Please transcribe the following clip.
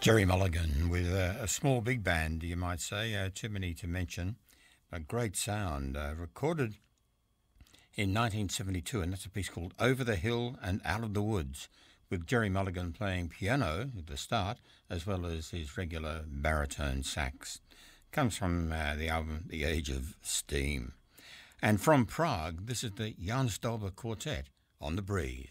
Jerry Mulligan with a small big band, you might say, too many to mention. A great sound, recorded in 1972, and that's a piece called Over the Hill and Out of the Woods, with Jerry Mulligan playing piano at the start, as well as his regular baritone sax. Comes from the album The Age of Steam. And from Prague, this is the Jan Stolber Quartet, On the Breeze.